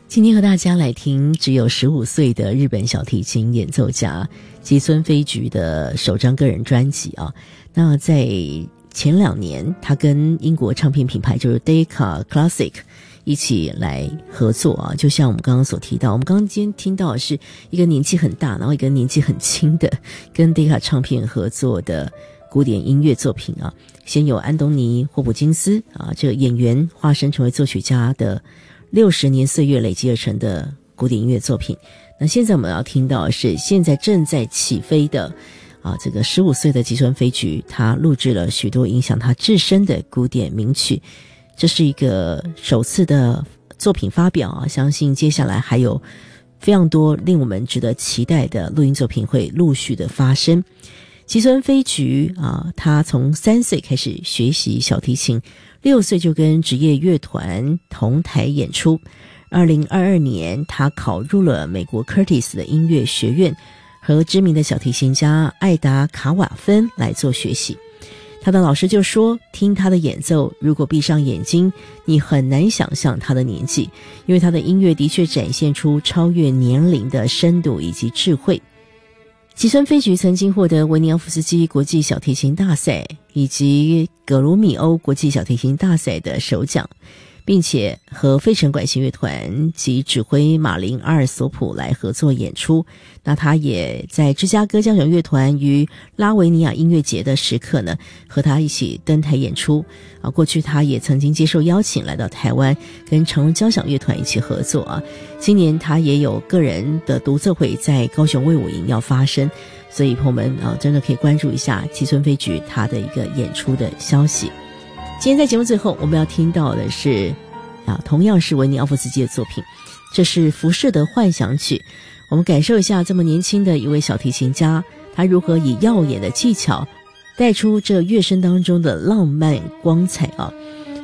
今天和大家来听只有15岁的日本小提琴演奏家吉村飞菊的首张个人专辑啊。那在前2年，他跟英国唱片品牌就是 Decca Classic 一起来合作啊。就像我们刚刚所提到，我们刚刚今天听到的是一个年纪很大，然后一个年纪很轻的跟 Decca 唱片合作的古典音乐作品啊。先有安东尼·霍普金斯啊，这个演员化身成为作曲家的60年岁月累积而成的古典音乐作品。那现在我们要听到的是现在正在起飞的这个15岁的吉村飞菊，他录制了许多影响他至深的古典名曲。这是一个首次的作品发表啊，相信接下来还有非常多令我们值得期待的录音作品会陆续的发生。吉村飞菊他从3岁开始学习小提琴，6岁就跟职业乐团同台演出。2022年，他考入了美国 Curtis 的音乐学院，和知名的小提琴家艾达卡瓦芬来做学习。他的老师就说，听他的演奏，如果闭上眼睛，你很难想象他的年纪，因为他的音乐的确展现出超越年龄的深度以及智慧。吉村飞菊曾经获得维尼奥夫斯基国际小提琴大赛以及格鲁米欧国际小提琴大赛的首奖，并且和费城管弦乐团及指挥马林·阿尔索普来合作演出。那他也在芝加哥交响乐团与拉维尼亚音乐节的时刻呢，和他一起登台演出过去他也曾经接受邀请来到台湾，跟长荣交响乐团一起合作今年他也有个人的独奏会在高雄卫武营要发生，所以朋友们真的可以关注一下吉村飞菊他的一个演出的消息。今天在节目最后，我们要听到的是同样是维尼奥夫斯基的作品，这是浮士德幻想曲。我们感受一下这么年轻的一位小提琴家，他如何以耀眼的技巧带出这乐声当中的浪漫光彩